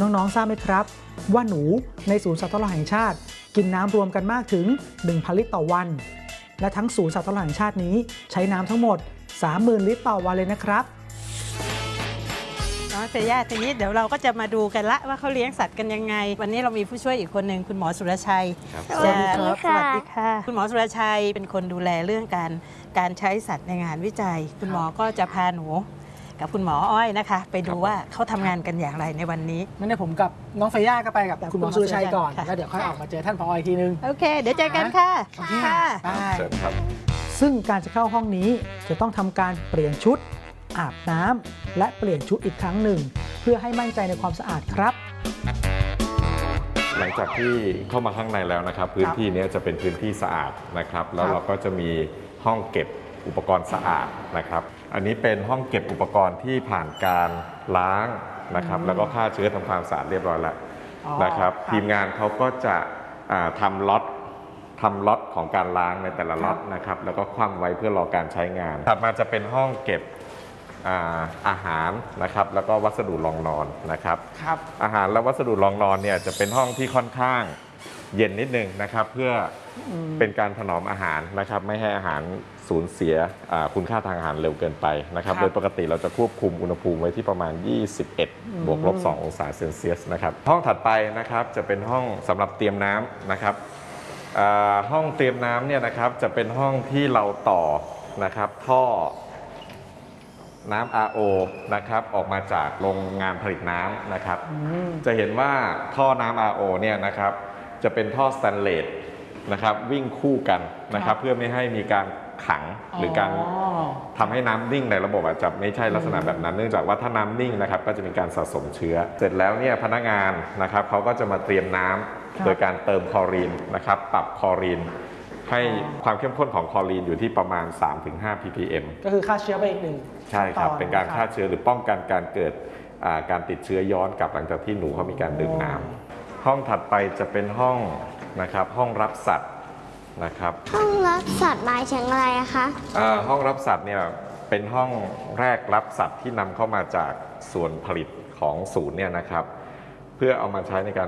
น้องๆทราบไหมครับว่าหนูในศูนย์สัตว์ทดลองแห่งชาติกินน้ำรวมกันมากถึง 1,000 ลิตรต่อวันและทั้งศูนย์สัตว์ทดลองแห่งชาตินี้ใช้น้ำทั้งหมด 30,000 ลิตรต่อวันเลยนะครับน้องเซย่าทีนี้เดี๋ยวเราก็จะมาดูกันละว่าเขาเลี้ยงสัตว์กันยังไงวันนี้เรามีผู้ช่วยอีกคนหนึ่งคุณหมอสุรชัยสวัสดีครับสวัสดีค่ะคุณหมอสุรชัยเป็นคนดูแลเรื่องการใช้สัตว์ในงานวิจัยคุณหมอก็จะพาหนูกับคุณหมออ้อยนะคะไปดูว่าเขาทำงานกันอย่างไรในวันนี้งั้นเดี๋ยวผมกับน้องเฟย่าก็ไปกับคุณหมอสุรชัยก่อนแล้วเดี๋ยวค่อยออกมาเจอท่านผอ.อีกทีนึงโอเคเดี๋ยวเจอกันค่ะค่ะเชิญครับซึ่งการจะเข้าห้องนี้จะต้องทำการเปลี่ยนชุดอาบน้ำและเปลี่ยนชุดอีกครั้งหนึ่งเพื่อให้มั่นใจในความสะอาดครับหลังจากที่เข้ามาข้างในแล้วนะครับพื้นที่นี้จะเป็นพื้นที่สะอาดนะครับแล้วเราก็จะมีห้องเก็บอุปกรณ์สะอาดนะครับอันนี้เป็นห้องเก็บอุปกรณ์ที่ผ่านการล้างนะครับแล้วก็ฆ่าเชื้อทำความสะอาดเรียบร้อยแล้วนะครับทีมงานเขาก็จะทำล็อตของการล้างในแต่ละล็อตนะครับแล้วก็คว่ำไว้เพื่อรอการใช้งานถัดมาจะเป็นห้องเก็บอาหารนะครับแล้วก็วัสดุรองนอนนะครับอาหารและวัสดุรองนอนเนี่ยจะเป็นห้องที่ค่อนข้างเย็นนิดนึงนะครับเพื่อเป็นการถนอมอาหารนะครับไม่ให้อาหารสูญเสียคุณค่าทางอาหารเร็วเกินไปนะครับโดยปกติเราจะควบคุมอุณหภูมิไว้ที่ประมาณ21 บวกลบ 2 องศาเซนเซียสนะครับห้องถัดไปนะครับจะเป็นห้องสำหรับเตรียมน้ำนะครับห้องเตรียมน้ำเนี่ยนะครับจะเป็นห้องที่เราต่อนะครับท่อน้ำ RO นะครับออกมาจากโรงงานผลิตน้ำนะครับจะเห็นว่าท่อน้ำ RO เนี่ยนะครับจะเป็นท่อสแตนเลสนะครับวิ่งคู่กันนะครับเพื่อไม่ให้มีการขังหรือการทำให้น้ำนิ่งในระบบอาจจะไม่ใช่ลักษณะแบบนั้นเนื่องจากว่าถ้าน้ำนิ่งนะครับก็จะมีการสะสมเชื้อเสร็จแล้วเนี่ยพนักงานนะครับเขาก็จะมาเตรียมน้ำโดยการเติมคลอรีนนะครับปรับคลอรีนให้ความเข้มข้นของคลอรีนอยู่ที่ประมาณ 3-5 ppm ก็คือฆ่าเชื้อไปอีกหนึ่งใช่ครับเป็นการฆ่าเชื้อหรือป้องกันการเกิดการติดเชื้อย้อนกลับหลังจากที่หนูเขามีการดื่มน้ำห้องถัดไปจะเป็นห้องนะครับห้องรับสัตว์นะครับห้องรับสัตว์หมายถึงอะไรคะห้องรับสัตว์เนี่ยเป็นห้องแรกรับสัตว์ที่นำเข้ามาจากส่วนผลิตของศูนย์เนี่ยนะครับเพื่อเอามาใช้ในการ